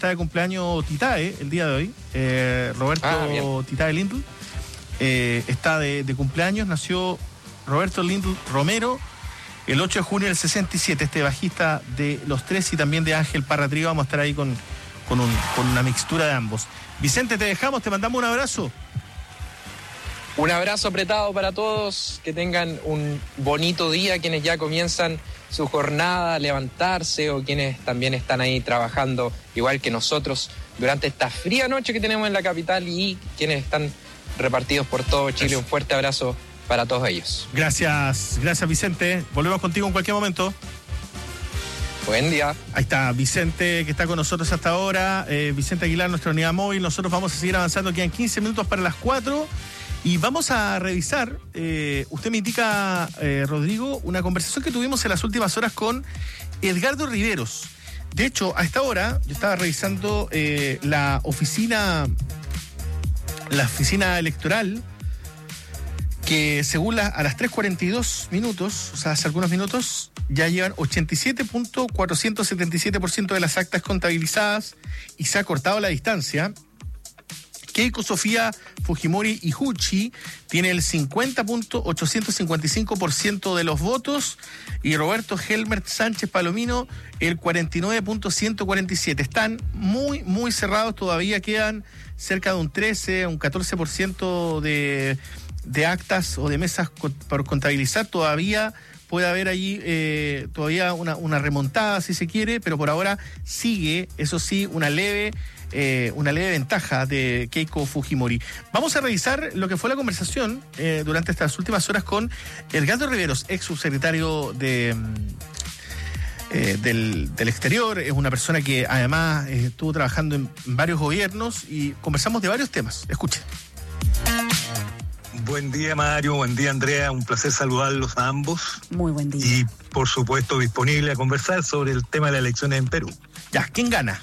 está de cumpleaños Titae el día de hoy. Roberto Titae Lindl está de cumpleaños. Nació Roberto Lindl Romero el 8 de junio del 67, este bajista de Los Tres y también de Ángel Parra Trío. Vamos a estar ahí con una mixtura de ambos. Vicente, te dejamos, te mandamos un abrazo. Un abrazo apretado para todos, que tengan un bonito día, quienes ya comienzan su jornada a levantarse o quienes también están ahí trabajando igual que nosotros durante esta fría noche que tenemos en la capital y quienes están repartidos por todo Chile. Un fuerte abrazo para todos ellos. Gracias Vicente, volvemos contigo en cualquier momento. Buen día. Ahí está Vicente, que está con nosotros hasta ahora. Vicente Aguilar, nuestra unidad móvil. Nosotros vamos a seguir avanzando, quedan 15 minutos para las 4 y vamos a revisar, usted me indica, Rodrigo, una conversación que tuvimos en las últimas horas con Edgardo Riveros. De hecho, a esta hora yo estaba revisando la oficina electoral, que según a las 3:42 minutos, o sea, hace algunos minutos, ya llevan 87.477% de las actas contabilizadas y se ha cortado la distancia. Keiko Sofía Fujimori Ihuchi tiene el 50.855% de los votos y Roberto Helmer Sánchez Palomino el 49.147%. Están muy, muy cerrados, todavía quedan cerca de un 13, un 14% de actas o de mesas por contabilizar. Todavía puede haber allí todavía una remontada, si se quiere, pero por ahora sigue, eso sí, una leve ventaja de Keiko Fujimori. Vamos a revisar lo que fue la conversación durante estas últimas horas con Edgardo Riveros, ex subsecretario del Exterior. Es una persona que además estuvo trabajando en varios gobiernos y conversamos de varios temas. Escuchen. Buen día, Mario. Buen día, Andrea. Un placer saludarlos a ambos. Muy buen día. Y, por supuesto, disponible a conversar sobre el tema de las elecciones en Perú. Ya, ¿quién gana?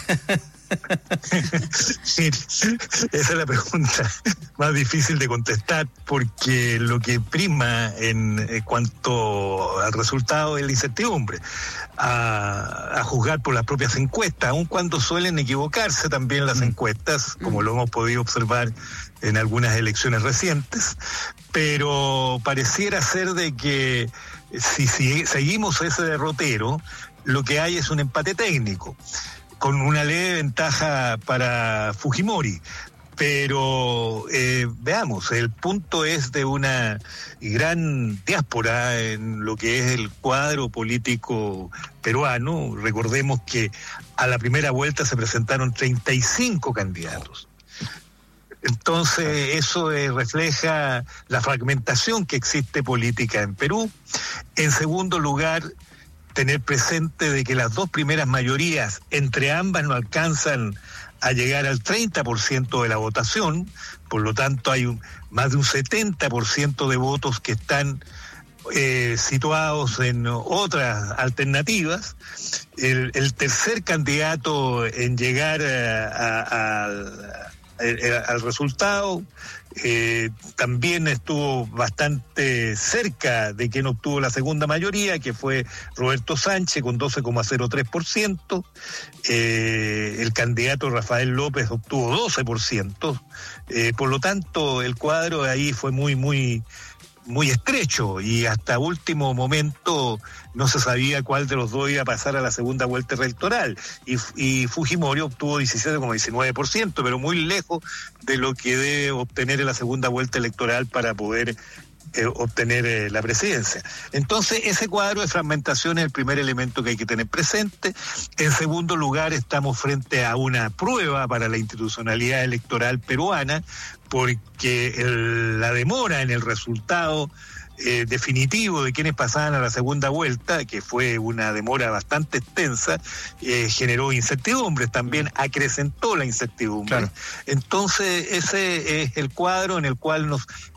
Sí, esa es la pregunta más difícil de contestar, porque lo que prima en cuanto al resultado es la incertidumbre, a juzgar por las propias encuestas, aun cuando suelen equivocarse también las encuestas, como lo hemos podido observar en algunas elecciones recientes, pero pareciera ser de que si seguimos ese derrotero, lo que hay es un empate técnico, con una leve ventaja para Fujimori. Pero veamos, el punto es de una gran diáspora en lo que es el cuadro político peruano. Recordemos que a la primera vuelta se presentaron 35 candidatos. Entonces eso refleja la fragmentación que existe política en Perú. En segundo lugar, tener presente de que las dos primeras mayorías entre ambas no alcanzan a llegar al 30% de la votación, por lo tanto hay más de un 70% de votos que están situados en otras alternativas. El tercer candidato en llegar al resultado también estuvo bastante cerca de quien obtuvo la segunda mayoría, que fue Roberto Sánchez con 12,03%. El candidato Rafael López obtuvo 12%. Por lo tanto, el cuadro de ahí fue muy, muy, muy estrecho y hasta último momento no se sabía cuál de los dos iba a pasar a la segunda vuelta electoral, y Fujimori obtuvo 17,19%, pero muy lejos de lo que debe obtener en la segunda vuelta electoral para poder obtener la presidencia. Entonces, ese cuadro de fragmentación es el primer elemento que hay que tener presente. En segundo lugar, estamos frente a una prueba para la institucionalidad electoral peruana, porque la demora en el resultado definitivo de quienes pasaban a la segunda vuelta, que fue una demora bastante extensa, generó incertidumbres, también acrecentó la incertidumbre. Claro. Entonces ese es el cuadro en el cual nos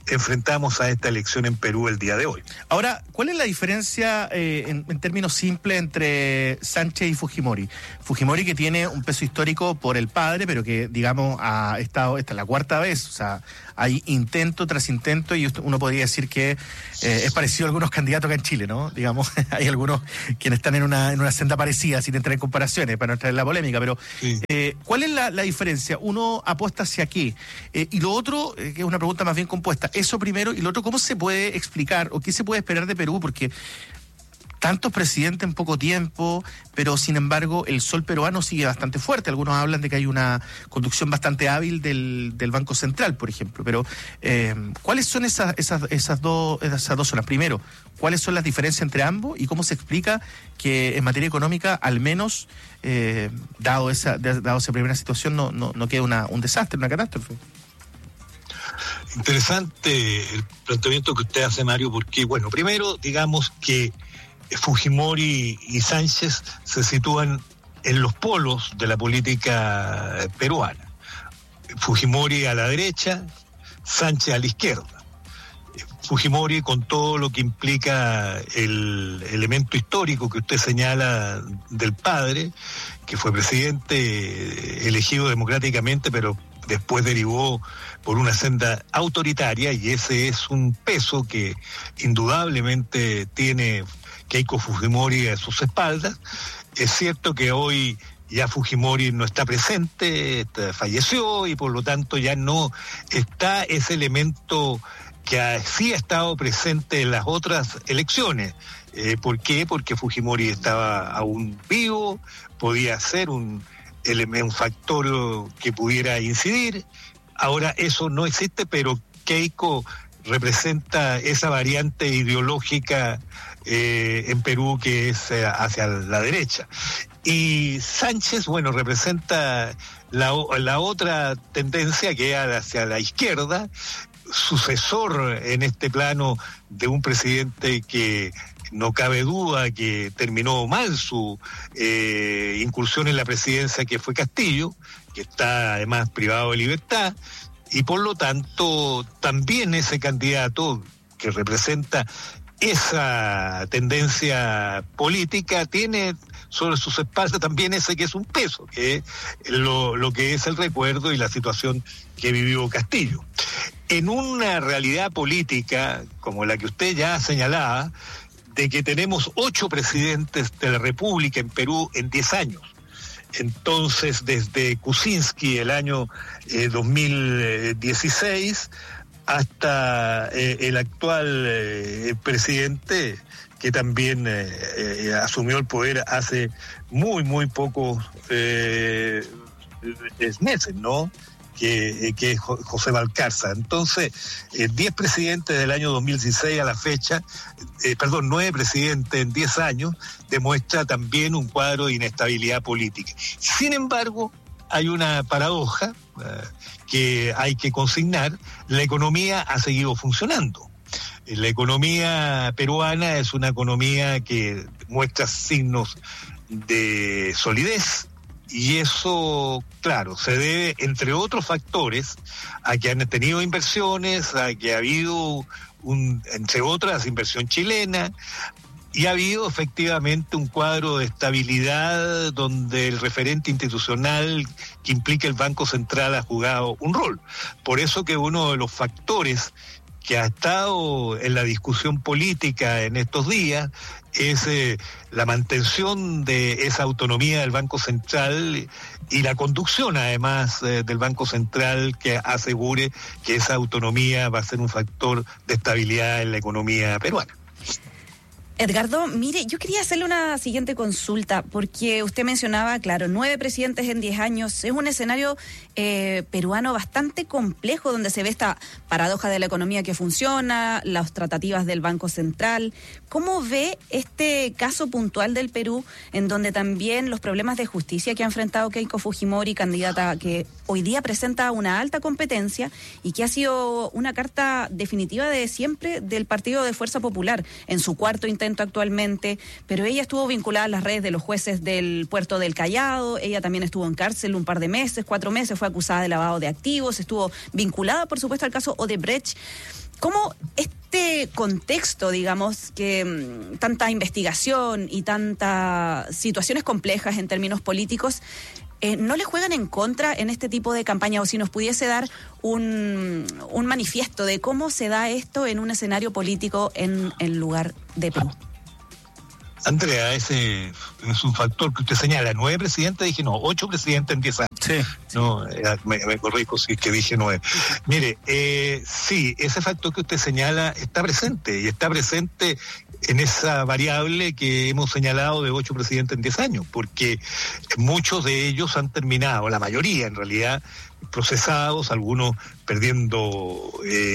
enfrentamos a esta elección en Perú el día de hoy. Ahora, ¿cuál es la diferencia en términos simples entre Sánchez y Fujimori? Fujimori, que tiene un peso histórico por el padre, pero que, digamos, ha estado, esta es la cuarta vez, o sea, hay intento tras intento, y uno podría decir que es parecido a algunos candidatos acá en Chile, ¿no? Digamos, hay algunos quienes están en una senda parecida, sin entrar en comparaciones, para no entrar en la polémica, pero Sí. ¿cuál es la diferencia? ¿Uno apuesta hacia qué? Y lo otro, que es una pregunta más bien compuesta, eso primero, y lo otro, ¿cómo se puede explicar o qué se puede esperar de Perú? Porque tantos presidentes en poco tiempo, pero sin embargo el sol peruano sigue bastante fuerte. Algunos hablan de que hay una conducción bastante hábil del Banco Central, por ejemplo. Pero ¿cuáles son esas dos zonas? Primero, ¿cuáles son las diferencias entre ambos y cómo se explica que en materia económica, al menos, dado esa primera situación, no quede un desastre, una catástrofe? Interesante el planteamiento que usted hace, Mario, porque, bueno, primero, digamos que Fujimori y Sánchez se sitúan en los polos de la política peruana. Fujimori a la derecha, Sánchez a la izquierda. Fujimori con todo lo que implica el elemento histórico que usted señala del padre, que fue presidente elegido democráticamente, pero después derivó por una senda autoritaria, y ese es un peso que indudablemente tiene Keiko Fujimori a sus espaldas. Es cierto que hoy ya Fujimori no está presente, falleció, y por lo tanto ya no está ese elemento que sí ha estado presente en las otras elecciones. ¿Por qué? Porque Fujimori estaba aún vivo, podía ser un factor que pudiera incidir. Ahora eso no existe, pero Keiko representa esa variante ideológica en Perú que es hacia la derecha. Y Sánchez, bueno, representa la otra tendencia, que es hacia la izquierda, sucesor en este plano de un presidente que no cabe duda que terminó mal su incursión en la presidencia, que fue Castillo, que está además privado de libertad, y por lo tanto también ese candidato que representa esa tendencia política tiene sobre sus espaldas también ese que es un peso, que es lo que es el recuerdo y la situación que vivió Castillo. En una realidad política como la que usted ya señalaba, de que tenemos 8 presidentes de la República en Perú en 10 años. Entonces, desde Kuczynski el año 2016 hasta el actual presidente, que también asumió el poder hace muy pocos meses, ¿no? Que es José Valcarza. Entonces, 10 presidentes del año 2016 a la fecha, 9 presidentes en 10 años, demuestra también un cuadro de inestabilidad política. Sin embargo, hay una paradoja que hay que consignar: la economía ha seguido funcionando. La economía peruana es una economía que muestra signos de solidez, y eso, claro, se debe, entre otros factores, a que han tenido inversiones, a que ha habido, entre otras, inversión chilena, y ha habido efectivamente un cuadro de estabilidad donde el referente institucional que implica el Banco Central ha jugado un rol. Por eso que uno de los factores que ha estado en la discusión política en estos días es la mantención de esa autonomía del Banco Central y la conducción, además, del Banco Central, que asegure que esa autonomía va a ser un factor de estabilidad en la economía peruana. Edgardo, mire, yo quería hacerle una siguiente consulta, porque usted mencionaba, claro, 9 presidentes en 10 años, es un escenario peruano bastante complejo, donde se ve esta paradoja de la economía que funciona, las tratativas del Banco Central. ¿Cómo ve este caso puntual del Perú, en donde también los problemas de justicia que ha enfrentado Keiko Fujimori, candidata que hoy día presenta una alta competencia y que ha sido una carta definitiva de siempre del Partido de Fuerza Popular en su cuarto intento aposento actualmente, pero ella estuvo vinculada a las redes de los jueces del puerto del Callao, ella también estuvo en cárcel un par de meses, 4 meses, fue acusada de lavado de activos, estuvo vinculada, por supuesto, al caso Odebrecht. ¿Cómo este contexto, digamos, que tanta investigación y tantas situaciones complejas en términos políticos, no le juegan en contra en este tipo de campaña? O si nos pudiese dar un manifiesto de cómo se da esto en un escenario político en el lugar de Perú. Andrea, ese es un factor que usted señala. 9 presidentes, dije no, 8 presidentes en 10 años. Sí. No, me corrijo si es que dije 9. Mire, sí, ese factor que usted señala está presente, y está presente en esa variable que hemos señalado de 8 presidentes en 10 años, porque muchos de ellos han terminado, la mayoría en realidad, procesados, algunos perdiendo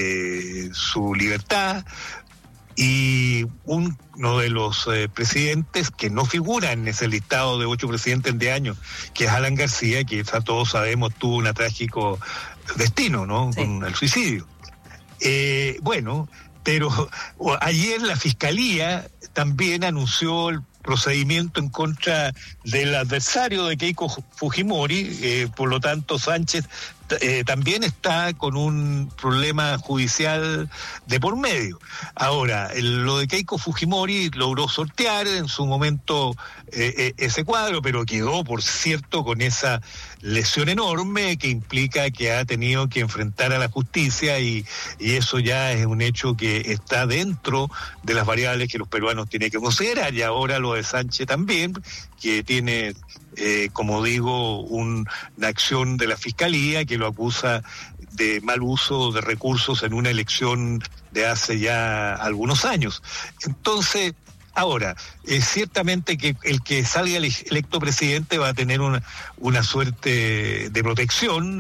su libertad. Y uno de los presidentes que no figura en ese listado de 8 presidentes de años, que es Alan García, que ya todos sabemos tuvo un trágico destino, ¿no? Sí. Con el suicidio. Bueno, pero ayer la Fiscalía también anunció el procedimiento en contra del adversario de Keiko Fujimori, por lo tanto Sánchez también está con un problema judicial de por medio. Ahora, lo de Keiko Fujimori logró sortear en su momento ese cuadro, pero quedó, por cierto, con esa lesión enorme que implica que ha tenido que enfrentar a la justicia, y eso ya es un hecho que está dentro de las variables que los peruanos tienen que considerar. Y ahora lo de Sánchez también, que tiene, como digo, una acción de la Fiscalía que lo acusa de mal uso de recursos en una elección de hace ya algunos años. Entonces, ahora, ciertamente que el que salga electo presidente va a tener una suerte de protección,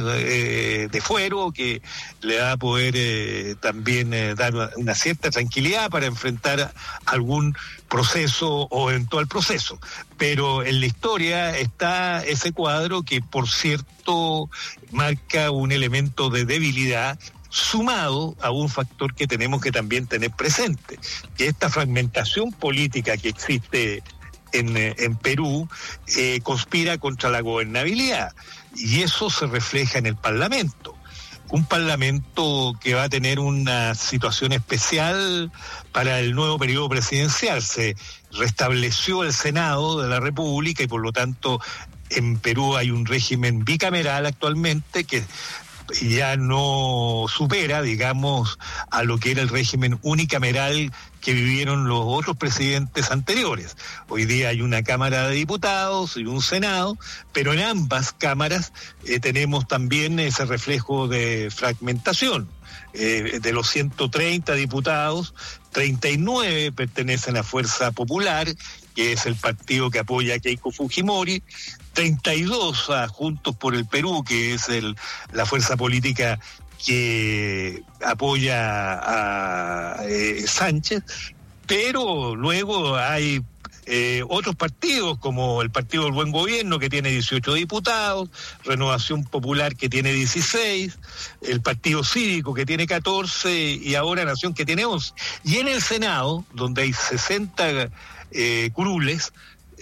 de fuero, que le va a poder también dar una cierta tranquilidad para enfrentar algún proceso o eventual proceso. Pero en la historia está ese cuadro que, por cierto, marca un elemento de debilidad, sumado a un factor que tenemos que también tener presente, que esta fragmentación política que existe en Perú conspira contra la gobernabilidad, y eso se refleja en el Parlamento. Un Parlamento que va a tener una situación especial para el nuevo periodo presidencial. Se restableció el Senado de la República y por lo tanto en Perú hay un régimen bicameral actualmente que ya no supera, digamos, a lo que era el régimen unicameral que vivieron los otros presidentes anteriores. Hoy día hay una Cámara de Diputados y un Senado, pero en ambas cámaras tenemos también ese reflejo de fragmentación. De los 130 diputados, 39 pertenecen a Fuerza Popular, que es el partido que apoya a Keiko Fujimori, 32 a Juntos por el Perú, que es la fuerza política que apoya a Sánchez, pero luego hay otros partidos como el Partido del Buen Gobierno, que tiene 18 diputados, Renovación Popular, que tiene 16, el Partido Cívico, que tiene 14, y ahora Nación, que tiene 11. Y en el Senado, donde hay 60 curules,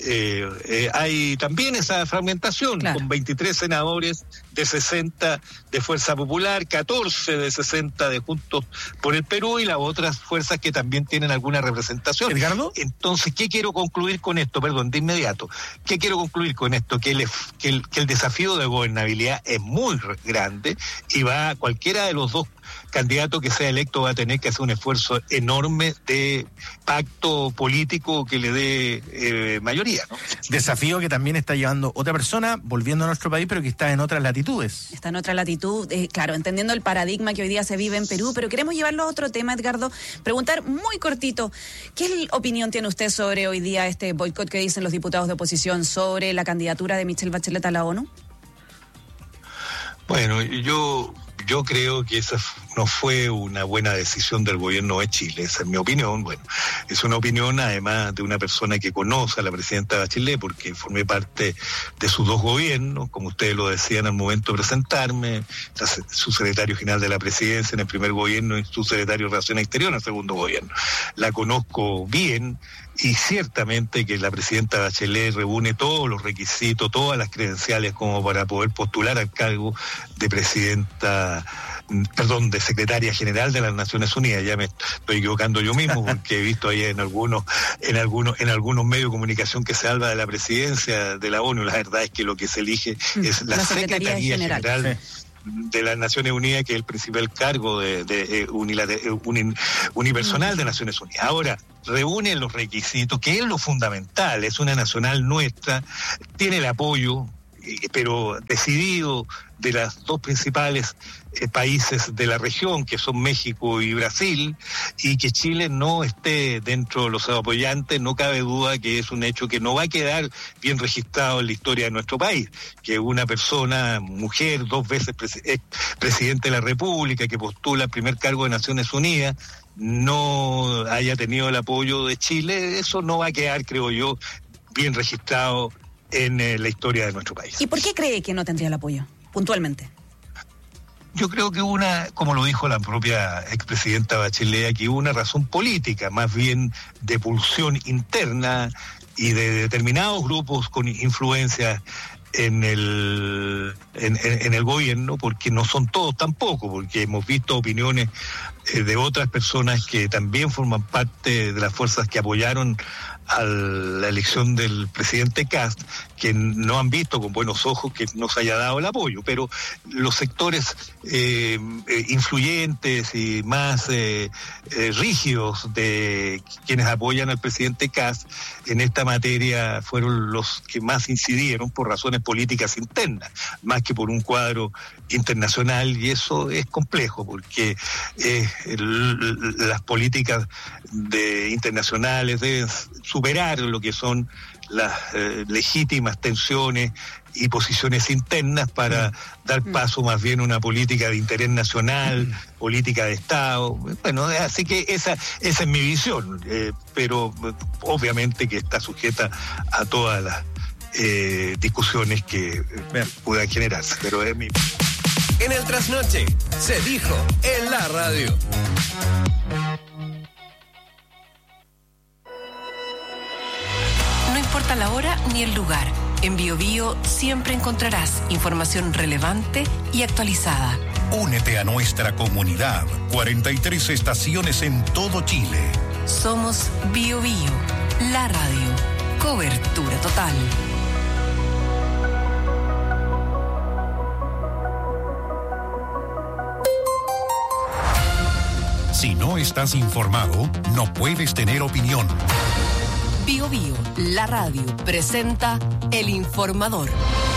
hay también esa fragmentación, claro, con 23 senadores de 60 de Fuerza Popular, 14 de 60 de Juntos por el Perú y las otras fuerzas que también tienen alguna representación. ¿Edgardo? Entonces, ¿qué quiero concluir con esto? Perdón, de inmediato. ¿Qué quiero concluir con esto? Que el desafío de gobernabilidad es muy grande y cualquiera de los dos candidato que sea electo va a tener que hacer un esfuerzo enorme de pacto político que le dé mayoría, ¿no? Desafío que también está llevando otra persona, volviendo a nuestro país, pero que está en otras latitudes. Está en otra latitud, claro, entendiendo el paradigma que hoy día se vive en Perú, pero queremos llevarlo a otro tema, Edgardo. Preguntar muy cortito, ¿qué opinión tiene usted sobre hoy día este boicot que dicen los diputados de oposición sobre la candidatura de Michelle Bachelet a la ONU? Bueno, yo creo que esa no fue una buena decisión del gobierno de Chile. Esa es mi opinión. Bueno, es una opinión además de una persona que conoce a la presidenta Bachelet, porque formé parte de sus dos gobiernos, como ustedes lo decían al momento de presentarme, su secretario general de la presidencia en el primer gobierno y su secretario de Relaciones Exteriores en el segundo gobierno. La conozco bien y ciertamente que la presidenta Bachelet reúne todos los requisitos, todas las credenciales como para poder postular al cargo de de secretaria general de las Naciones Unidas. Ya me estoy equivocando yo mismo porque he visto ahí en algunos medios de comunicación que se habla de la presidencia de la ONU. La verdad es que lo que se elige es la Secretaría General de las Naciones Unidas, que es el principal cargo unipersonal de Naciones Unidas. Ahora, reúne los requisitos, que es lo fundamental, es una nacional nuestra, tiene el apoyo, pero decidido, de las dos principales países de la región, que son México y Brasil, y que Chile no esté dentro de los apoyantes, no cabe duda que es un hecho que no va a quedar bien registrado en la historia de nuestro país, que una persona, mujer, 2 veces presidente de la República, que postula el primer cargo de Naciones Unidas, no haya tenido el apoyo de Chile. Eso no va a quedar, creo yo, bien registrado en la historia de nuestro país. ¿Y por qué cree que no tendría el apoyo, puntualmente? Yo creo que como lo dijo la propia expresidenta Bachelet, aquí hubo una razón política, más bien de pulsión interna y de determinados grupos con influencia en el gobierno, porque no son todos tampoco, porque hemos visto opiniones de otras personas que también forman parte de las fuerzas que apoyaron a la elección del presidente Kast, que no han visto con buenos ojos que no se haya dado el apoyo, pero los sectores influyentes y más rígidos de quienes apoyan al presidente Kast en esta materia fueron los que más incidieron por razones políticas internas, más que por un cuadro internacional, y eso es complejo porque las políticas internacionales deben superar lo que son las legítimas tensiones y posiciones internas para dar paso más bien a una política de interés nacional, política de Estado. Bueno, así que esa es mi visión, pero obviamente que está sujeta a todas las discusiones que puedan generarse, pero es mi... En el Trasnoche se dijo en la radio. No importa la hora ni el lugar, en BioBio siempre encontrarás información relevante y actualizada. Únete a nuestra comunidad. 43 estaciones en todo Chile. Somos BioBio, la radio. Cobertura total. Si no estás informado, no puedes tener opinión. BioBio, la radio, presenta El Informador.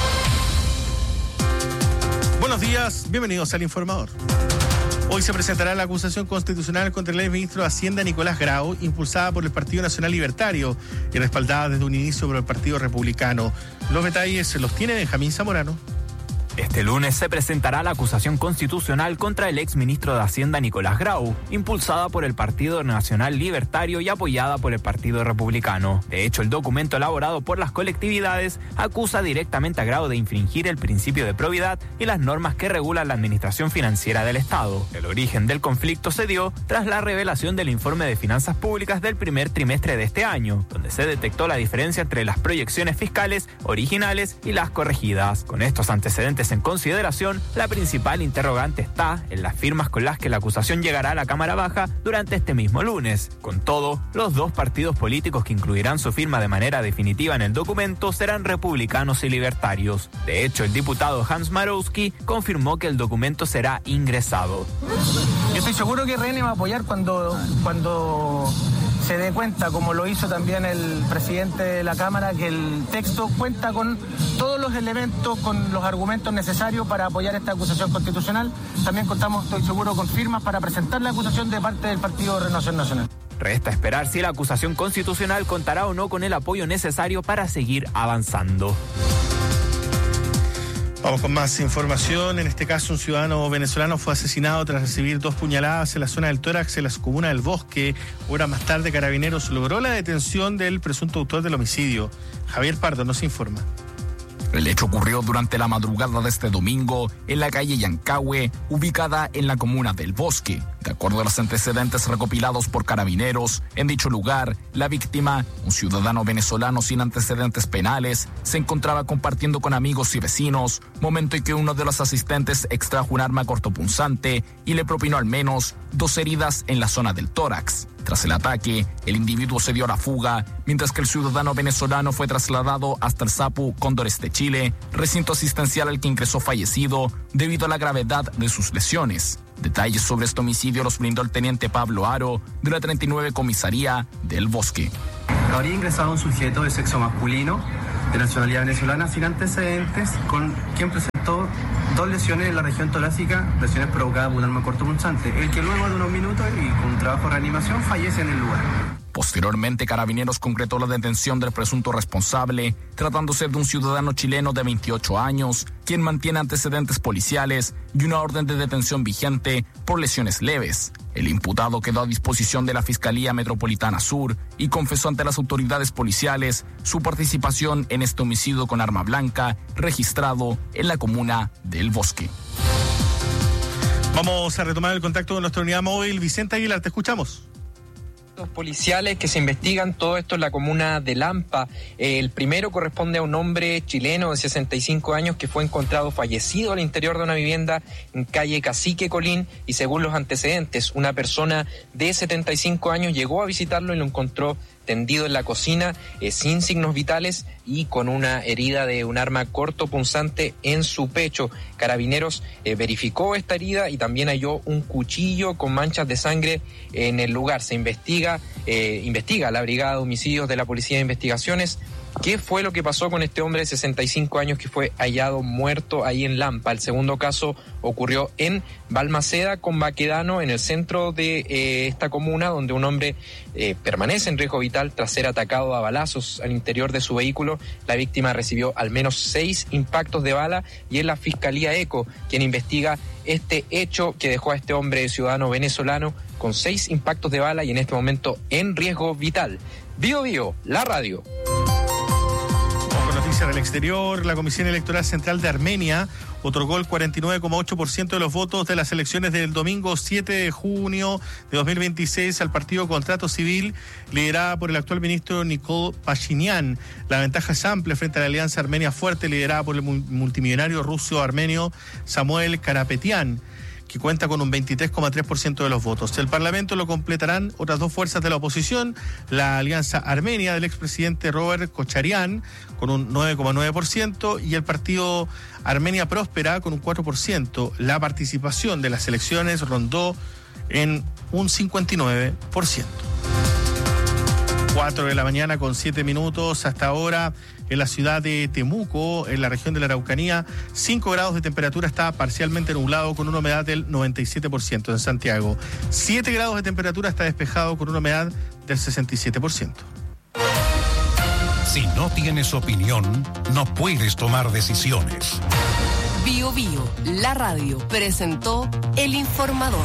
Buenos días, bienvenidos al Informador. Hoy se presentará la acusación constitucional contra el exministro de Hacienda Nicolás Grau, impulsada por el Partido Nacional Libertario y respaldada desde un inicio por el Partido Republicano. Los detalles los tiene Benjamín Zamorano. Este lunes se presentará la acusación constitucional contra el exministro de Hacienda Nicolás Grau, impulsada por el Partido Nacional Libertario y apoyada por el Partido Republicano. De hecho, el documento elaborado por las colectividades acusa directamente a Grau de infringir el principio de probidad y las normas que regulan la administración financiera del Estado. El origen del conflicto se dio tras la revelación del informe de finanzas públicas del primer trimestre de este año, donde se detectó la diferencia entre las proyecciones fiscales originales y las corregidas. Con estos antecedentes en consideración, la principal interrogante está en las firmas con las que la acusación llegará a la Cámara Baja durante este mismo lunes. Con todo, los dos partidos políticos que incluirán su firma de manera definitiva en el documento serán republicanos y libertarios. De hecho, el diputado Hans Marowski confirmó que el documento será ingresado. Yo estoy seguro que RN va a apoyar cuando se dé cuenta, como lo hizo también el presidente de la Cámara, que el texto cuenta con todos los elementos, con los argumentos necesarios para apoyar esta acusación constitucional. También contamos, estoy seguro, con firmas para presentar la acusación de parte del Partido Renovación Nacional. Resta esperar si la acusación constitucional contará o no con el apoyo necesario para seguir avanzando. Vamos con más información. En este caso, un ciudadano venezolano fue asesinado tras recibir 2 puñaladas en la zona del tórax en la comuna del Bosque. Horas más tarde, Carabineros logró la detención del presunto autor del homicidio. Javier Pardo nos informa. El hecho ocurrió durante la madrugada de este domingo en la calle Yancahue, ubicada en la comuna del Bosque. De acuerdo a los antecedentes recopilados por Carabineros, en dicho lugar, la víctima, un ciudadano venezolano sin antecedentes penales, se encontraba compartiendo con amigos y vecinos, momento en que uno de los asistentes extrajo un arma cortopunzante y le propinó al menos 2 heridas en la zona del tórax. Tras el ataque, el individuo se dio a la fuga, mientras que el ciudadano venezolano fue trasladado hasta el SAPU Cóndores de Chile, recinto asistencial al que ingresó fallecido debido a la gravedad de sus lesiones. Detalles sobre este homicidio los brindó el teniente Pablo Aro, de la 39 Comisaría del Bosque. Habría ingresado un sujeto de sexo masculino, de nacionalidad venezolana, sin antecedentes, con quien presentó 2 lesiones en la región torácica, lesiones provocadas por un arma cortopunzante, el que luego de unos minutos y con un trabajo de reanimación fallece en el lugar. Posteriormente, Carabineros concretó la detención del presunto responsable, tratándose de un ciudadano chileno de 28 años, quien mantiene antecedentes policiales y una orden de detención vigente por lesiones leves. El imputado quedó a disposición de la Fiscalía Metropolitana Sur y confesó ante las autoridades policiales su participación en este homicidio con arma blanca registrado en la comuna del Bosque. Vamos a retomar el contacto con nuestra unidad móvil. Vicente Aguilar, te escuchamos. Los policiales que se investigan todo esto en la comuna de Lampa. El primero corresponde a un hombre chileno de 65 años que fue encontrado fallecido al interior de una vivienda en calle Cacique Colín, y según los antecedentes, una persona de 75 años llegó a visitarlo y lo encontró tendido en la cocina, sin signos vitales y con una herida de un arma cortopunzante en su pecho. Carabineros verificó esta herida y también halló un cuchillo con manchas de sangre en el lugar. Se investiga la Brigada de Homicidios de la Policía de Investigaciones qué fue lo que pasó con este hombre de 65 años que fue hallado muerto ahí en Lampa. El segundo caso ocurrió en Balmaceda con Baquedano, en el centro de esta comuna, donde un hombre permanece en riesgo vital tras ser atacado a balazos al interior de su vehículo. La víctima recibió al menos 6 impactos de bala y es la Fiscalía ECO quien investiga este hecho que dejó a este hombre ciudadano venezolano con 6 impactos de bala y en este momento en riesgo vital. Bío Bío, la radio. Noticias del exterior. La Comisión Electoral Central de Armenia otorgó el 49,8% de los votos de las elecciones del domingo 7 de junio de 2026 al partido Contrato Civil, liderada por el actual ministro Nikol Pashinyan. La ventaja es amplia frente a la Alianza Armenia Fuerte, liderada por el multimillonario ruso-armenio Samuel Karapetyan, que cuenta con un 23,3% de los votos. El Parlamento lo completarán otras 2 fuerzas de la oposición, la Alianza Armenia del expresidente Robert Kocharyan con un 9,9% y el partido Armenia Próspera con un 4%. La participación de las elecciones rondó en un 59%. 4 de la mañana con 7 minutos hasta ahora en la ciudad de Temuco, en la región de la Araucanía, 5 grados de temperatura, está parcialmente nublado con una humedad del 97%. En Santiago, 7 grados de temperatura, está despejado con una humedad del 67%. Si no tienes opinión, no puedes tomar decisiones. Bío Bío, la radio, presentó El Informador.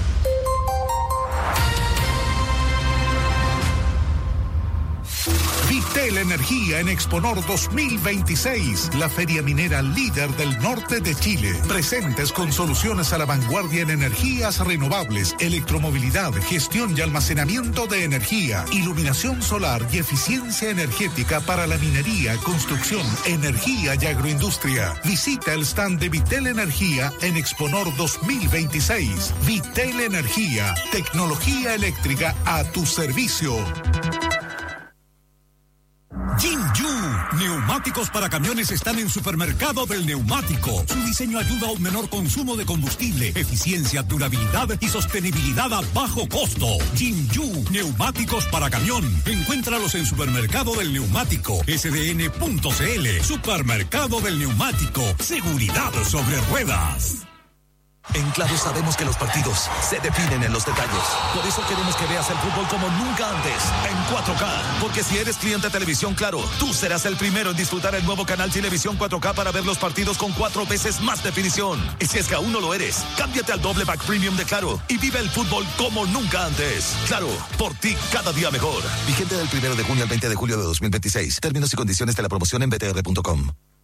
Vitel Energía en Exponor 2026, la feria minera líder del norte de Chile. Presentes con soluciones a la vanguardia en energías renovables, electromovilidad, gestión y almacenamiento de energía, iluminación solar y eficiencia energética para la minería, construcción, energía y agroindustria. Visita el stand de Vitel Energía en Exponor 2026. Vitel Energía, tecnología eléctrica a tu servicio. Jinju, neumáticos para camiones están en Supermercado del Neumático. Su diseño ayuda a un menor consumo de combustible, eficiencia, durabilidad y sostenibilidad a bajo costo. Jinju, neumáticos para camión. Encuéntralos en Supermercado del Neumático, sdn.cl. Supermercado del Neumático, seguridad sobre ruedas. En Claro sabemos que los partidos se definen en los detalles. Por eso queremos que veas el fútbol como nunca antes, en 4K. Porque si eres cliente de Televisión Claro, tú serás el primero en disfrutar el nuevo canal Televisión 4K para ver los partidos con 4 veces más definición. Y si es que aún no lo eres, cámbiate al doble pack premium de Claro y vive el fútbol como nunca antes. Claro, por ti cada día mejor. Vigente del 1 de junio al 20 de julio de 2026. Términos y condiciones de la promoción en btr.com.